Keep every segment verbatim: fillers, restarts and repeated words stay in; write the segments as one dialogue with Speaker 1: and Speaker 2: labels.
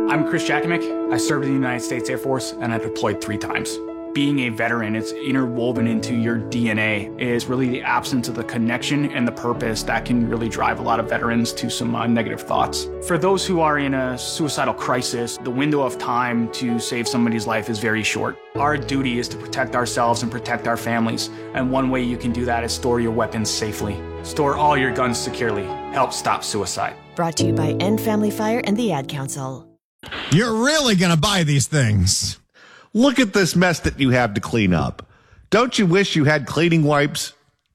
Speaker 1: I'm Chris Jakimick. I served in the United States Air Force, and I deployed three times. Being a veteran, it's interwoven into your D N A, is really the absence of the connection and the purpose that can really drive a lot of veterans to some uh, negative thoughts. For those who are in a suicidal crisis, the window of time to save somebody's life is very short. Our duty is to protect ourselves and protect our families, and one way you can do that is store your weapons safely. Store all your guns securely. Help stop suicide.
Speaker 2: Brought to you by End Family Fire and the Ad Council.
Speaker 3: You're really going to buy these things.
Speaker 4: Look at this mess that you have to clean up. Don't you wish you had cleaning wipes?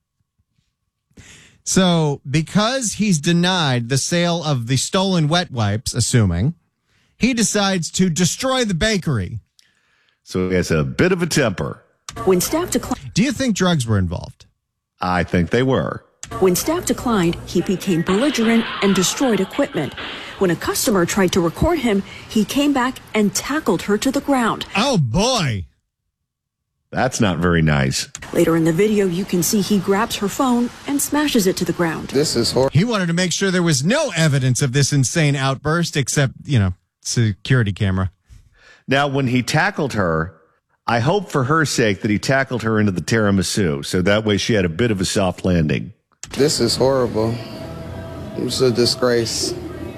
Speaker 3: So, because he's denied the sale of the stolen wet wipes, assuming, he decides to destroy the bakery.
Speaker 4: So he has a bit of a temper.
Speaker 5: When staff declined,
Speaker 3: Do you think drugs were involved?
Speaker 4: I think they were.
Speaker 5: when staff declined, he became belligerent and destroyed equipment. When a customer tried to record him, he came back and tackled her to the ground.
Speaker 3: Oh, boy.
Speaker 4: That's not very nice.
Speaker 5: Later in the video, you can see he grabs her phone and smashes it to the ground.
Speaker 6: This is horrible.
Speaker 3: He wanted to make sure there was no evidence of this insane outburst except, you know, security camera.
Speaker 4: Now, when he tackled her, I hope for her sake that he tackled her into the tiramisu, so that way she had a bit of a soft landing.
Speaker 6: This is horrible. It's a disgrace.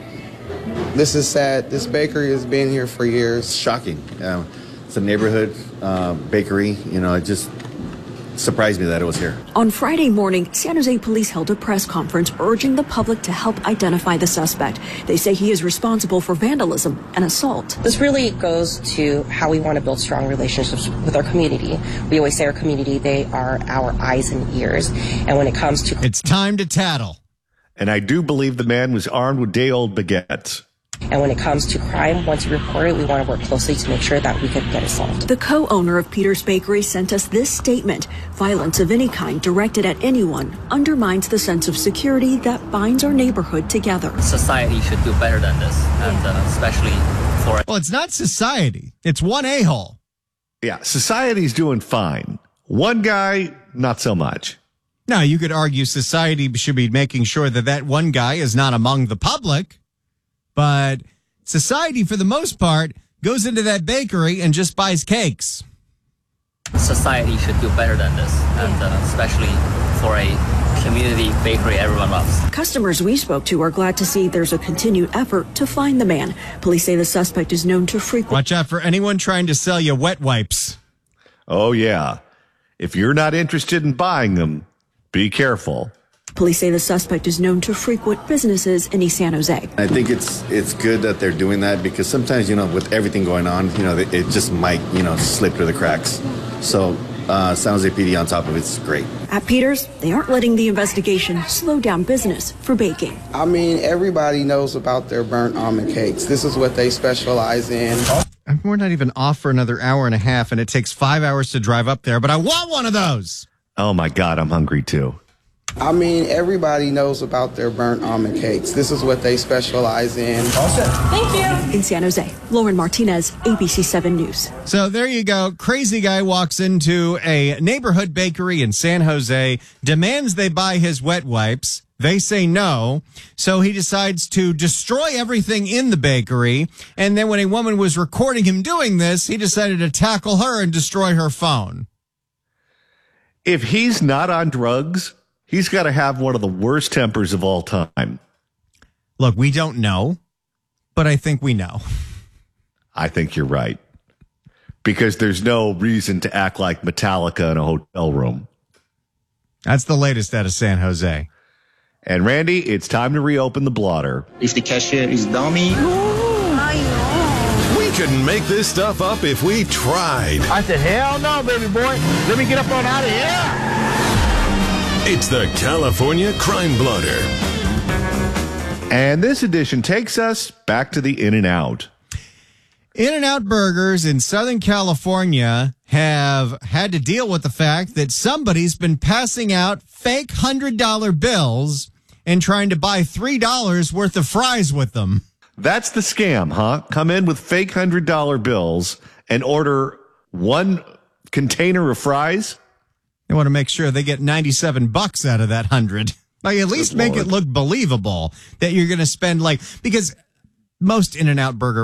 Speaker 6: This is sad. This bakery has been here for years.
Speaker 7: Shocking. Uh, it's a neighborhood uh, bakery. You know, it just surprised me that it was here.
Speaker 5: On Friday morning, San Jose police held a press conference urging the public to help identify the suspect. They say he is responsible for vandalism and assault.
Speaker 8: This really goes to how we want to build strong relationships with our community. We always say our community, they are our eyes and ears. And when it comes to...
Speaker 3: It's time to tattle.
Speaker 4: And I do believe the man was armed with day-old baguettes.
Speaker 8: And when it comes to crime, once you report it, we want to work closely to make sure that we can get it solved.
Speaker 5: The co-owner of Peter's Bakery sent us this statement. Violence of any kind directed at anyone undermines the sense of security that binds our neighborhood together.
Speaker 9: Society should do better than this, and uh, especially for...
Speaker 3: Well, it's not society. It's one a-hole.
Speaker 4: Yeah, society's doing fine. One guy, not so much.
Speaker 3: Now, you could argue society should be making sure that that one guy is not among the public. But society, for the most part, goes into that bakery and just buys cakes.
Speaker 9: Society should do better than this, and uh, especially for a community bakery everyone loves.
Speaker 5: Customers we spoke to are glad to see there's a continued effort to find the man. Police say the suspect is known to frequent...
Speaker 3: Watch out for anyone trying to sell you wet wipes.
Speaker 4: Oh, yeah. If you're not interested in buying them, be careful.
Speaker 5: Police say the suspect is known to frequent businesses in East San Jose.
Speaker 7: I think it's it's good that they're doing that because sometimes, you know, with everything going on, you know, it just might, you know, slip through the cracks. So uh, San Jose P D on top of it's great.
Speaker 5: At Peter's, they aren't letting the investigation slow down business for baking.
Speaker 6: I mean, everybody knows about their burnt almond cakes. This is what they specialize in.
Speaker 3: We're not even off for another hour and a half, and it takes five hours to drive up there, but I want one of those.
Speaker 4: Oh, my God, I'm hungry, too.
Speaker 6: I mean, everybody knows about their burnt almond cakes. This is what they specialize in.
Speaker 5: Thank you. In San Jose, Lauren Martinez, A B C seven News.
Speaker 3: So there you go. Crazy guy walks into a neighborhood bakery in San Jose, demands they buy his wet wipes. They say no. So he decides to destroy everything in the bakery. And then when a woman was recording him doing this, he decided to tackle her and destroy her phone.
Speaker 4: If he's not on drugs, he's got to have one of the worst tempers of all time.
Speaker 3: Look, we don't know, but I think we know.
Speaker 4: I think you're right. Because there's no reason to act like Metallica in a hotel room.
Speaker 3: That's the latest out of San Jose.
Speaker 4: And Randy, it's time to reopen the blotter.
Speaker 10: If the cashier is dummy.
Speaker 11: We couldn't make this stuff up if we tried.
Speaker 12: I said, hell no, baby boy. Let me get up on out of here.
Speaker 11: It's the California Crime Blotter.
Speaker 4: And this edition takes us back to the In-N-Out.
Speaker 3: In-N-Out Burgers in Southern California have had to deal with the fact that somebody's been passing out fake one hundred dollar bills and trying to buy three dollars worth of fries with them.
Speaker 4: That's the scam, huh? Come in with fake one hundred dollar bills and order one container of fries?
Speaker 3: They want to make sure they get ninety-seven bucks out of that hundred. Like, at least
Speaker 4: Good
Speaker 3: make
Speaker 4: Lord.
Speaker 3: it look believable that you're going to spend, like, because most In-N-Out Burger